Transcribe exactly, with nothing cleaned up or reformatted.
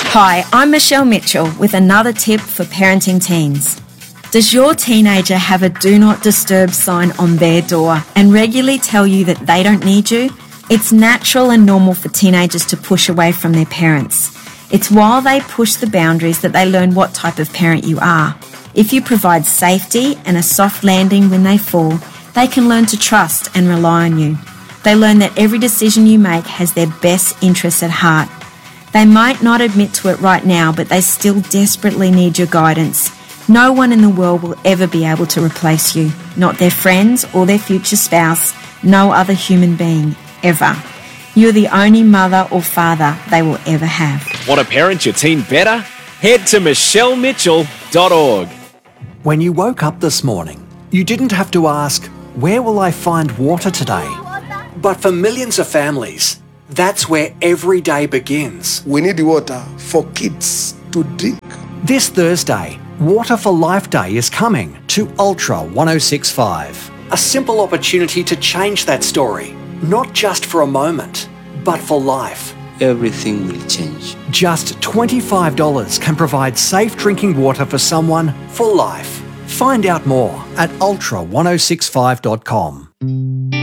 Hi, I'm Michelle Mitchell with another tip for parenting teens. Does your teenager have a do not disturb sign on their door and regularly tell you that they don't need you? It's natural and normal for teenagers to push away from their parents. It's while they push the boundaries that they learn what type of parent you are. If you provide safety and a soft landing when they fall, they can learn to trust and rely on you. They learn that every decision you make has their best interests at heart. They might not admit to it right now, but they still desperately need your guidance. No one in the world will ever be able to replace you. Not their friends or their future spouse, no other human being, ever. You're the only mother or father they will ever have. Want to parent your teen better? Head to michelle mitchell dot org. When you woke up this morning, you didn't have to ask, where will I find water today? But for millions of families, that's where every day begins. We need water for kids to drink. This Thursday, Water for Life Day is coming to Ultra one oh six point five. A simple opportunity to change that story, not just for a moment, but for life. Everything will change. Just twenty-five dollars can provide safe drinking water for someone for life. Find out more at ultra one oh six five dot com.